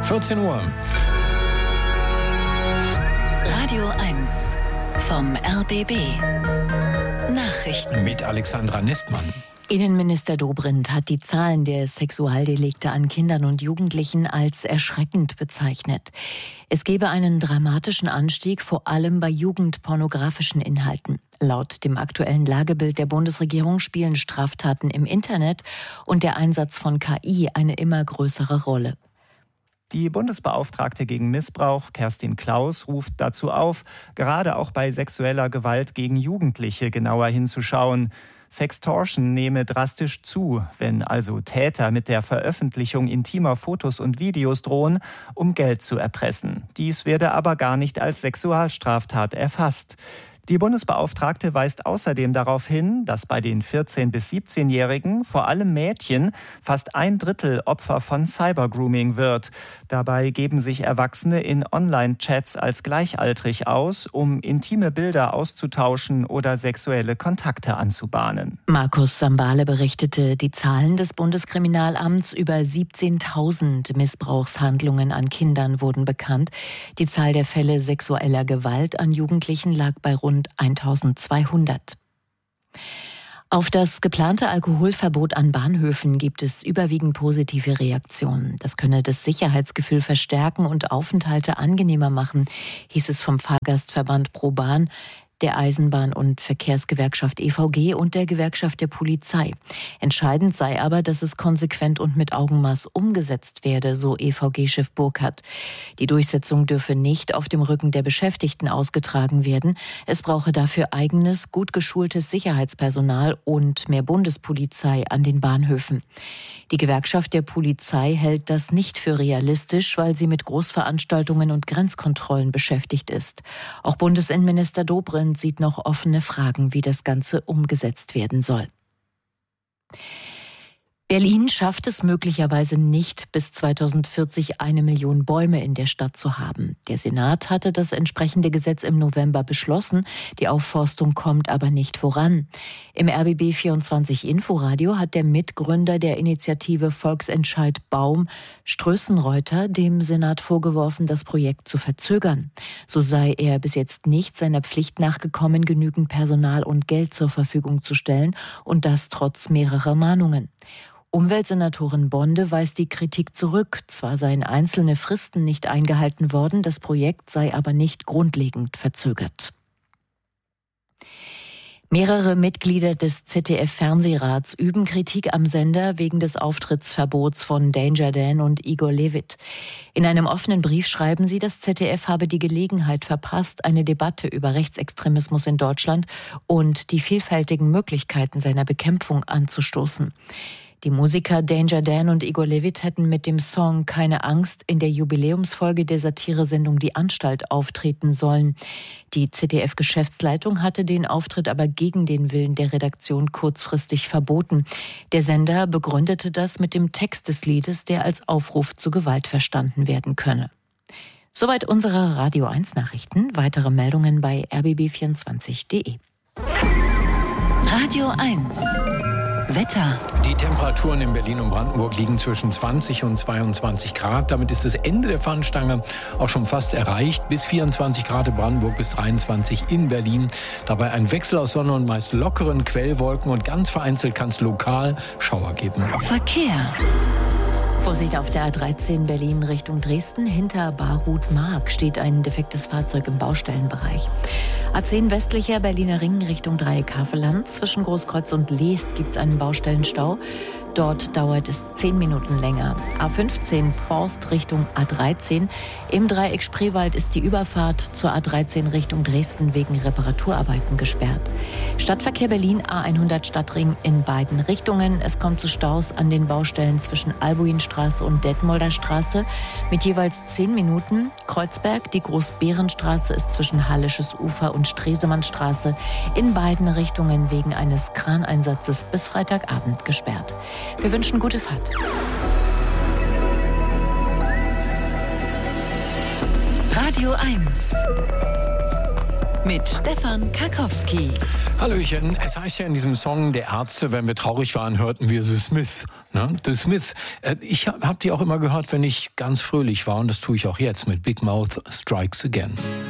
14 Uhr. Radio 1 vom RBB. Nachrichten Mit Alexandra Nestmann. Innenminister Dobrindt hat die Zahlen der Sexualdelikte an Kindern und Jugendlichen als erschreckend bezeichnet. Es gebe einen dramatischen Anstieg, vor allem bei jugendpornografischen Inhalten. Laut dem aktuellen Lagebild der Bundesregierung spielen Straftaten im Internet und der Einsatz von KI eine immer größere Rolle. Die Bundesbeauftragte gegen Missbrauch, Kerstin Klaus, ruft dazu auf, gerade auch bei sexueller Gewalt gegen Jugendliche genauer hinzuschauen. Sextortion nehme drastisch zu, wenn also Täter mit der Veröffentlichung intimer Fotos und Videos drohen, um Geld zu erpressen. Dies werde aber gar nicht als Sexualstraftat erfasst. Die Bundesbeauftragte weist außerdem darauf hin, dass bei den 14- bis 17-Jährigen, vor allem Mädchen, fast 1/3 Opfer von Cybergrooming wird. Dabei geben sich Erwachsene in Online-Chats als gleichaltrig aus, um intime Bilder auszutauschen oder sexuelle Kontakte anzubahnen. Markus Sambale berichtete, die Zahlen des Bundeskriminalamts über 17.000 Missbrauchshandlungen an Kindern wurden bekannt. Die Zahl der Fälle sexueller Gewalt an Jugendlichen lag bei rund 1.200. Auf das geplante Alkoholverbot an Bahnhöfen gibt es überwiegend positive Reaktionen. Das könne das Sicherheitsgefühl verstärken und Aufenthalte angenehmer machen, hieß es vom Fahrgastverband ProBahn, der Eisenbahn- und Verkehrsgewerkschaft EVG und der Gewerkschaft der Polizei. Entscheidend sei aber, dass es konsequent und mit Augenmaß umgesetzt werde, so EVG-Chef Burkhardt. Die Durchsetzung dürfe nicht auf dem Rücken der Beschäftigten ausgetragen werden. Es brauche dafür eigenes, gut geschultes Sicherheitspersonal und mehr Bundespolizei an den Bahnhöfen. Die Gewerkschaft der Polizei hält das nicht für realistisch, weil sie mit Großveranstaltungen und Grenzkontrollen beschäftigt ist. Auch Bundesinnenminister Dobrindt sieht noch offene Fragen, wie das Ganze umgesetzt werden soll. Berlin schafft es möglicherweise nicht, bis 2040 1 Million Bäume in der Stadt zu haben. Der Senat hatte das entsprechende Gesetz im November beschlossen. Die Aufforstung kommt aber nicht voran. Im RBB 24 Inforadio hat der Mitgründer der Initiative Volksentscheid Baum, Strößenreuter, dem Senat vorgeworfen, das Projekt zu verzögern. So sei er bis jetzt nicht seiner Pflicht nachgekommen, genügend Personal und Geld zur Verfügung zu stellen, und das trotz mehrerer Mahnungen. Umweltsenatorin Bonde weist die Kritik zurück. Zwar seien einzelne Fristen nicht eingehalten worden, das Projekt sei aber nicht grundlegend verzögert. Mehrere Mitglieder des ZDF-Fernsehrats üben Kritik am Sender wegen des Auftrittsverbots von Danger Dan und Igor Levit. In einem offenen Brief schreiben sie, das ZDF habe die Gelegenheit verpasst, eine Debatte über Rechtsextremismus in Deutschland und die vielfältigen Möglichkeiten seiner Bekämpfung anzustoßen. Die Musiker Danger Dan und Igor Levit hätten mit dem Song Keine Angst in der Jubiläumsfolge der Satiresendung Die Anstalt auftreten sollen. Die ZDF-Geschäftsleitung hatte den Auftritt aber gegen den Willen der Redaktion kurzfristig verboten. Der Sender begründete das mit dem Text des Liedes, der als Aufruf zu Gewalt verstanden werden könne. Soweit unsere Radio 1 Nachrichten. Weitere Meldungen bei rbb24.de. Radio 1 Wetter. Die Temperaturen in Berlin und Brandenburg liegen zwischen 20 und 22 Grad. Damit ist das Ende der Fahnenstange auch schon fast erreicht. Bis 24 Grad in Brandenburg, bis 23 in Berlin. Dabei ein Wechsel aus Sonne und meist lockeren Quellwolken, und ganz vereinzelt kann es lokal Schauer geben. Verkehr. Vorsicht auf der A13 Berlin Richtung Dresden. Hinter Barut-Mark steht ein defektes Fahrzeug im Baustellenbereich. A10 westlicher Berliner Ring Richtung Dreieck-Havelland. Zwischen Großkreuz und Leest gibt es einen Baustellenstau. Dort dauert es 10 Minuten länger. A15 Forst Richtung A13. Im Dreieck Spreewald ist die Überfahrt zur A13 Richtung Dresden wegen Reparaturarbeiten gesperrt. Stadtverkehr Berlin A100 Stadtring in beiden Richtungen. Es kommt zu Staus an den Baustellen zwischen Albuinstraße und Detmolder Straße mit jeweils 10 Minuten. Kreuzberg, die Großbärenstraße, ist zwischen Hallisches Ufer und Stresemannstraße in beiden Richtungen wegen eines Kraneinsatzes bis Freitagabend gesperrt. Wir wünschen gute Fahrt. Radio 1 mit Stefan Karkowski. Hallöchen, es heißt ja in diesem Song der Ärzte, wenn wir traurig waren, hörten wir The Smiths. Ne? The Smiths. Ich hab die auch immer gehört, wenn ich ganz fröhlich war, und das tue ich auch jetzt mit Big Mouth Strikes Again.